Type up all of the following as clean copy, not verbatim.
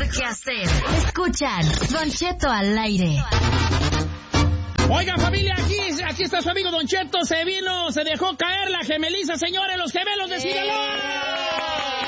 qué hacer. Escuchan Don Cheto al aire. Oigan, familia, aquí está su amigo Don Cheto. Se dejó caer la gemeliza, señores, los gemelos de Sinaloa.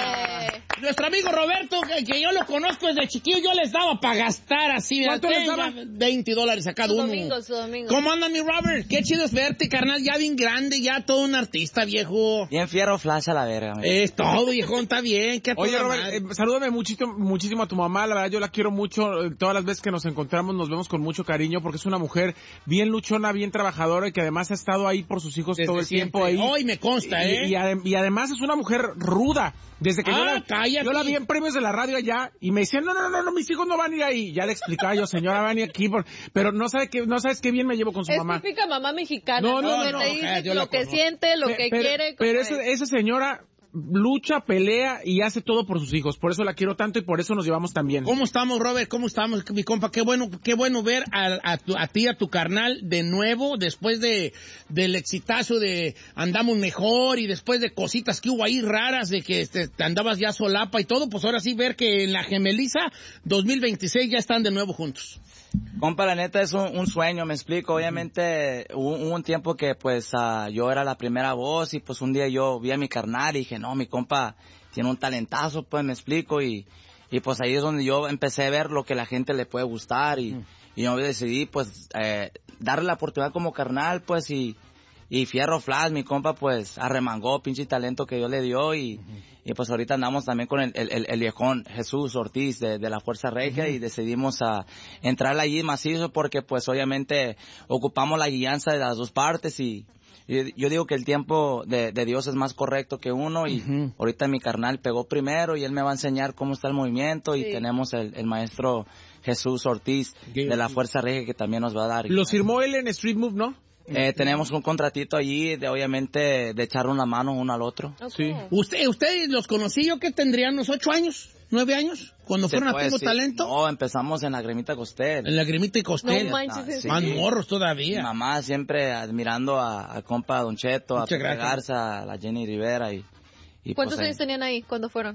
Nuestro amigo Roberto, que yo lo conozco desde chiquillo, yo les daba para gastar así. ¿Cuánto les daba? $20 a cada uno. Su domingo. ¿Cómo anda mi Robert? Qué chido es verte, carnal, ya bien grande, ya todo un artista, viejo. Bien fierro flash a la verga. Es todo, viejón, está bien. Oye, Robert, salúdame muchísimo a tu mamá, la verdad yo la quiero mucho. Todas las veces que nos encontramos nos vemos con mucho cariño porque es una mujer bien luchona, bien trabajadora y que además ha estado ahí por sus hijos desde todo el tiempo ahí. Hoy me consta, y además es una mujer ruda. Desde que yo la vi en premios de la radio allá y me decían, no, mis hijos no van a ir ahí. Ya le explicaba yo, señora, van a ir aquí, pero no sabes qué bien me llevo con su mamá. Es típica mamá mexicana, No, te dice lo que siente, lo que quiere. Pero esa señora lucha, pelea y hace todo por sus hijos. Por eso la quiero tanto y por eso nos llevamos tan bien. ¿Cómo estamos, Robert? ¿Cómo estamos, mi compa? Qué bueno ver a ti, a tu carnal de nuevo, después del exitazo de Andamos Mejor y después de cositas que hubo ahí raras, de que te andabas ya solapa y todo, pues ahora sí ver que en la gemeliza 2026 ya están de nuevo juntos. Compa, la neta es un sueño, me explico. Obviamente hubo un tiempo que pues yo era la primera voz y pues un día yo vi a mi carnal y dije, no, mi compa tiene un talentazo, pues me explico y pues ahí es donde yo empecé a ver lo que la gente le puede gustar y yo decidí pues darle la oportunidad como carnal pues y fierro flash, mi compa pues arremangó pinche talento que yo le dio y pues ahorita andamos también con el viejón Jesús Ortiz de la Fuerza Regia y decidimos entrar allí macizo porque pues obviamente ocupamos la guianza de las dos partes y yo digo que el tiempo de Dios es más correcto que uno y ahorita mi carnal pegó primero y él me va a enseñar cómo está el movimiento y tenemos el maestro Jesús Ortiz de la Fuerza Regia que también nos va a dar. Lo firmó él en Street Move, ¿no? Tenemos un contratito allí obviamente de echar una mano uno al otro. Okay. Sí. ¿Ustedes los conocí yo que tendrían unos 8 años, 9 años? Cuando fueron a Tengo Talento. No, empezamos en la Gremita Costel. En la Gremita y Costel. No manches, Más morros todavía. Mi mamá siempre admirando a compa Don Cheto, a Pepe Garza, a la Jenny Rivera y ¿Cuántos pues, años tenían ahí cuando fueron?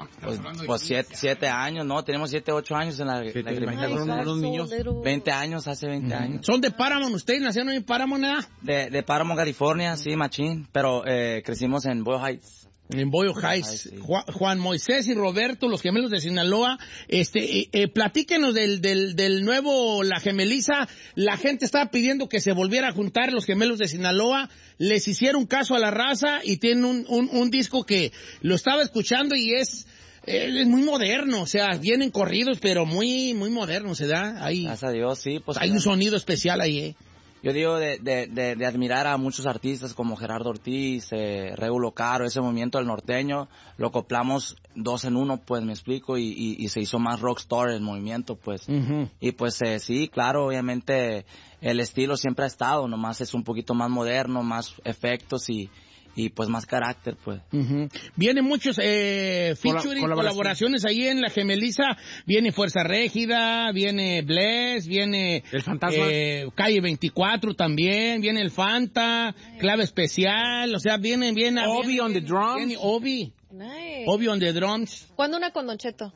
Pues 7 años, ¿no? Tenemos 7, 8 años en la Gremita Costel. Unos niños. 20 años, hace 20 años. ¿Son de Paramount? ¿Ustedes nacieron en Paramount, nada? De Paramount, California, sí, machín. Pero crecimos en Boyle Heights. En Boyle Heights. Sí. Juan Moisés y Roberto, los gemelos de Sinaloa. Platíquenos del nuevo La Gemeliza. La gente estaba pidiendo que se volviera a juntar los gemelos de Sinaloa. Les hicieron caso a la raza y tienen un disco que lo estaba escuchando y es muy moderno, o sea, vienen corridos, pero muy moderno, se da ahí. Gracias a Dios, sí. Pues hay un sonido especial ahí, Yo digo de admirar a muchos artistas como Gerardo Ortiz, Regulo Caro, ese movimiento del norteño, lo acoplamos 2 en 1, pues me explico, y se hizo más rockstar el movimiento, pues. Y pues sí, claro, obviamente el estilo siempre ha estado, nomás es un poquito más moderno, más efectos y pues más carácter, pues. Vienen muchos featuring, colaboraciones ahí en La Gemeliza. Viene Fuerza Régida, viene Bless, viene El Fantasma, Calle 24 también, viene el Fanta, Clave Especial, o sea, viene Obi on the drums. Viene Obi. Nice. Obi on the drums. ¿Cuándo una con Don Cheto?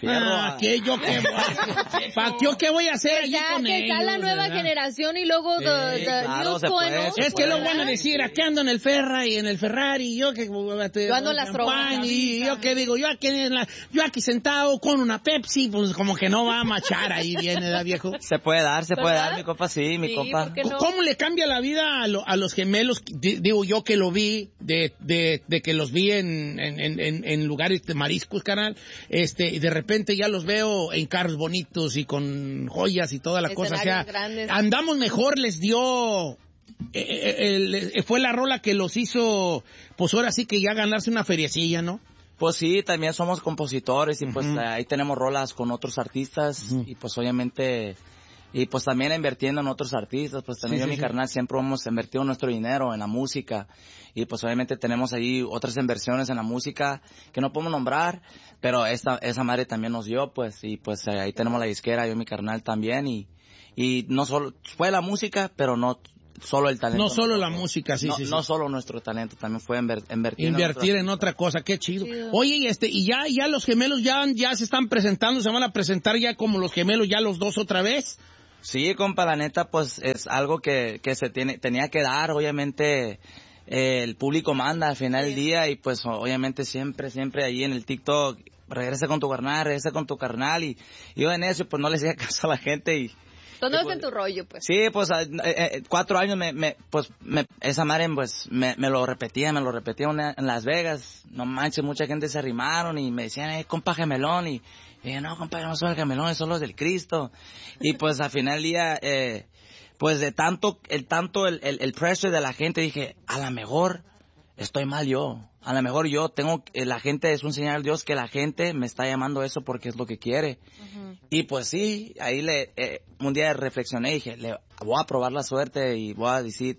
¿Qué voy a hacer allí con que ellos? está la nueva generación y luego claro, se puede, es que lo van a decir, aquí ando en el Ferrari, yo que yo ando en las troncas. Y yo que digo, yo aquí sentado con una Pepsi, pues como que no va a machar ahí viene, ¿verdad, viejo? Se puede dar, mi compa, sí, mi compa. No? ¿Cómo le cambia la vida a los gemelos? Digo yo que lo vi, de que los vi en lugares de mariscos, carnal, y de repente ya los veo en carros bonitos y con joyas y toda la cosa. O sea, Andamos Mejor les dio... fue la rola que los hizo, pues ahora sí que ya ganarse una feriecilla, ¿no? Pues sí, también somos compositores y pues ahí tenemos rolas con otros artistas y pues obviamente... Y pues también invirtiendo en otros artistas, pues también mi carnal siempre hemos invertido nuestro dinero en la música y pues obviamente tenemos ahí otras inversiones en la música que no podemos nombrar, pero esa madre también nos dio pues y pues ahí tenemos la disquera, yo y mi carnal también y no solo fue la música, pero no solo el talento. No solo la música, sí. No solo nuestro talento, también fue invertir en otra cosa, qué chido. Oye, y ya los gemelos ya se están presentando, se van a presentar ya como los gemelos, ya los dos otra vez. Sí, compa, la neta, pues es algo que se tenía que dar, obviamente. El público manda al final del día y pues obviamente siempre ahí en el TikTok, regresa con tu carnal y yo en eso pues no le hacía caso a la gente y... Tú no en tu rollo, pues. Sí, pues 4 años esa madre pues me lo repetía en Las Vegas, no manches, mucha gente se arrimaron y me decían, compa gemelón y yo, no, compa, yo no soy el gemelón, son los del Cristo y pues al final del día... pues de tanto el pressure de la gente, dije, a lo mejor estoy mal yo. A lo mejor yo la gente es un señal de Dios que la gente me está llamando eso porque es lo que quiere. Uh-huh. Y pues sí, ahí un día reflexioné y dije, voy a probar la suerte y voy a decidir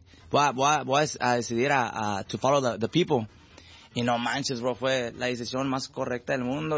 to follow the people. Y no manches, bro, fue la decisión más correcta del mundo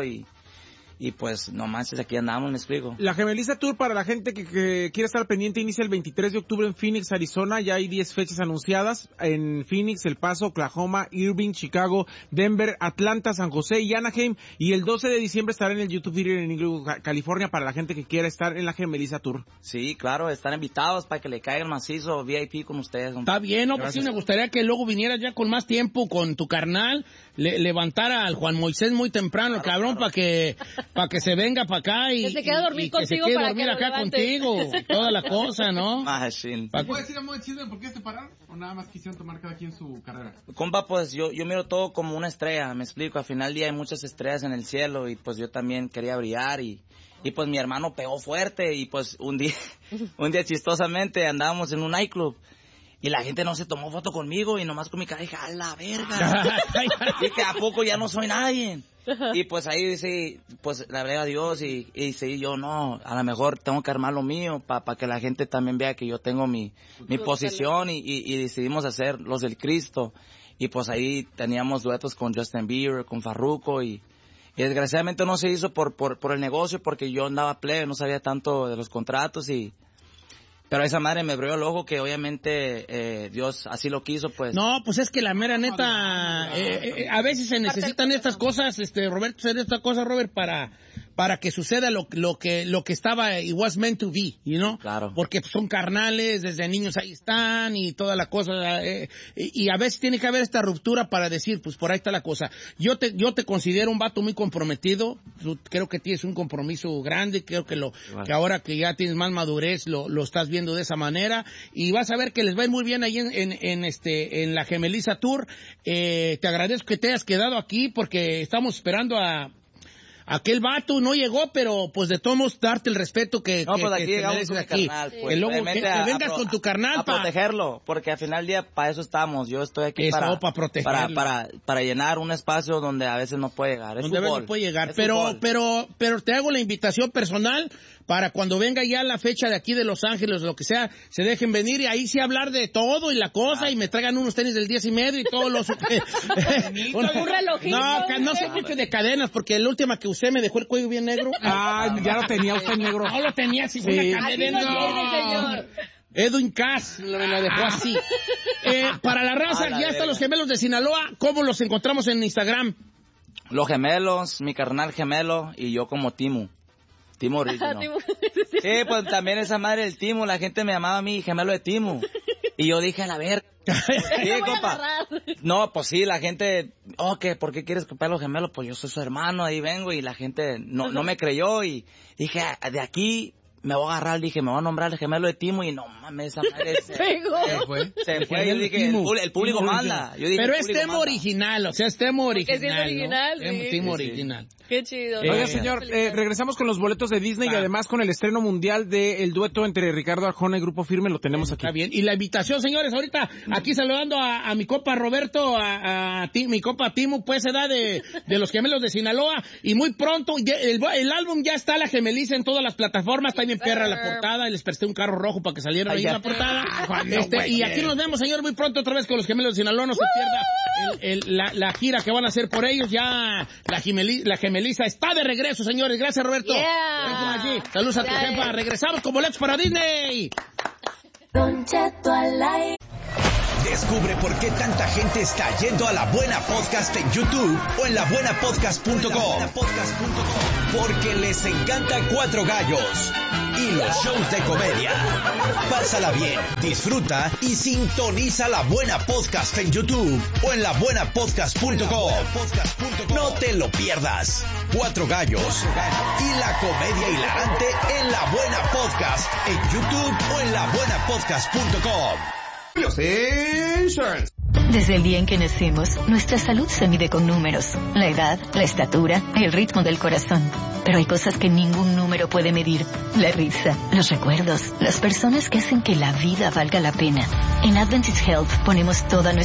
y pues no manches, aquí andamos, me explico. La Gemeliza Tour, para la gente que quiere estar pendiente, inicia el 23 de octubre en Phoenix, Arizona. Ya hay 10 fechas anunciadas en Phoenix, El Paso, Oklahoma, Irving, Chicago, Denver, Atlanta, San José y Anaheim. Y el 12 de diciembre estará en el YouTube Theater en Inglewood, California, para la gente que quiera estar en la Gemeliza Tour. Sí, claro, están invitados para que le caigan macizo VIP con ustedes. Está bien, ¿no? Pues sí, me gustaría que luego vinieras ya con más tiempo con tu carnal, levantara al Juan Moisés muy temprano, claro, cabrón, para que se venga para acá y que se quede a dormir contigo, que se quede para dormir que acá levante. Contigo, toda la cosa, ¿no? Machine. ¿Puedes decir a modo de chisme por qué separaron? ¿O nada más quisieron tomar cada quien su carrera? Compa, pues yo miro todo como una estrella, me explico. Al final del día hay muchas estrellas en el cielo y pues yo también quería brillar y pues mi hermano pegó fuerte y pues un día chistosamente andábamos en un nightclub. Y la gente no se tomó foto conmigo y nomás con mi cara dije, ¡a la verga! Dije, ¿a poco ya no soy nadie? Y pues ahí sí, pues le hablé a Dios y sí, yo no, a lo mejor tengo que armar lo mío para que la gente también vea que yo tengo mi posición y decidimos hacer los del Cristo. Y pues ahí teníamos duetos con Justin Bieber, con Farruko y desgraciadamente no se hizo por el negocio porque yo andaba plebe, no sabía tanto de los contratos pero esa madre me abrió el ojo que obviamente Dios así lo quiso, pues. No, pues es que la mera neta, a veces se necesitan estas cosas, Roberto, Robert, para que suceda lo que estaba, it was meant to be, you know? Claro. Porque son carnales, desde niños ahí están y toda la cosa, y a veces tiene que haber esta ruptura para decir, pues por ahí está la cosa. Yo te considero un vato muy comprometido, creo que tienes un compromiso grande, creo que que ahora que ya tienes más madurez lo estás viendo de esa manera y vas a ver que les va a ir muy bien ahí en la Gemeliza Tour. Te agradezco que te hayas quedado aquí porque estamos esperando a aquel vato, no llegó, pero pues de todos modos darte el respeto que pues aquí te llegamos con aquí. Carnal, pues, que luego que vengas con tu carnal a protegerlo, porque al final del día para eso estamos. Yo estoy aquí para protegerlo, para llenar un espacio donde a veces no puede llegar. Donde a veces no puede llegar, pero te hago la invitación personal para cuando venga ya la fecha de aquí de Los Ángeles, lo que sea, se dejen venir y ahí sí hablar de todo y la cosa y me traigan unos tenis del 10.5 y todos los... un relojito. No sé mucho de cadenas porque la última que usé me dejó el cuello bien negro. Ya lo tenía usted negro. No lo tenía, si fue una cadena. Señor. Edwin Cass me lo dejó así. Para la raza, ya están los gemelos de Sinaloa. ¿Cómo los encontramos en Instagram? Los gemelos, mi carnal gemelo y yo como Timo Original. Sí, pues también esa madre del Timo, la gente me llamaba a mí gemelo de Timo. Y yo dije, a ver, sí, compa. No, pues sí, la gente, ¿por qué quieres comprar los gemelos? Pues yo soy su hermano, ahí vengo y la gente no me creyó y dije, de aquí me voy a agarrar, dije, me voy a nombrar el gemelo de Timo y no mames, esa madre se fue. Yo dije, el público manda. Yo dije, pero es Timo original, o sea, es Timo original. Es original, ¿no? sí. Timo original. Qué chido. Oiga, señor, regresamos con los boletos de Disney y además con el estreno mundial del dueto entre Ricardo Arjona y Grupo Firme, lo tenemos aquí. Está bien. Y la invitación, señores, ahorita aquí saludando a mi compa Roberto, a mi compa Timo, pues edad de los gemelos de Sinaloa. Y muy pronto, el álbum ya está, la Gemeliza en todas las plataformas, está bien perra la portada, y les presté un carro rojo para que salieran ahí en la portada. Y aquí nos vemos, señor, muy pronto otra vez con los gemelos de Sinaloa, no se pierda la gira que van a hacer por ellos, ya la Gemeliza está de regreso, señores. Gracias, Roberto. Yeah. Saludos a tu jefa. Regresamos con boletos para Disney. Don Cheto al aire. Descubre por qué tanta gente está yendo a La Buena Podcast en YouTube o en labuenapodcast.com. Porque les encanta Cuatro Gallos y los shows de comedia. Pásala bien, disfruta y sintoniza La Buena Podcast en YouTube o en labuenapodcast.com. No te lo pierdas. Cuatro Gallos y la comedia hilarante en La Buena Podcast en YouTube o en labuenapodcast.com. Desde el día en que nacimos, nuestra salud se mide con números. La edad, la estatura, el ritmo del corazón. Pero hay cosas que ningún número puede medir. La risa, los recuerdos, las personas que hacen que la vida valga la pena. En Adventist Health ponemos toda nuestra